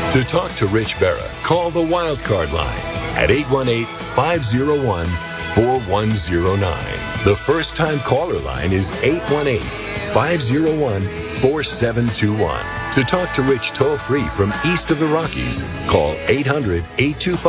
To talk to Rich Berra, call the Wildcard line at 818-501-4109. The first-time caller line is 818-501-4721. To talk to Rich toll-free from east of the Rockies, call 800-825